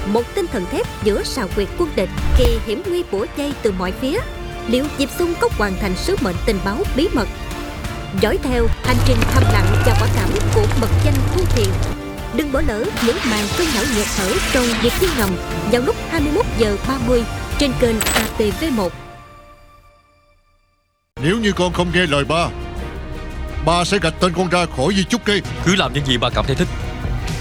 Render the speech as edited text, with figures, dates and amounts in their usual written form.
một tinh thần thép giữa sào quyệt quân địch, kỳ hiểm nguy bủa dây từ mọi phía. Liệu Diệp Xung có hoàn thành sứ mệnh tình báo bí mật? Dõi theo hành trình thầm lặng và quả cảm của mật danh Thu Thiền. Đừng bỏ lỡ những màn cơn não nghẹt thở trong Điệp viên ngầm vào lúc 21h30 trên kênh ATV1. Nếu như con không nghe lời ba sẽ gạch tên con ra khỏi di chúc cây. Cứ làm những gì ba cảm thấy thích.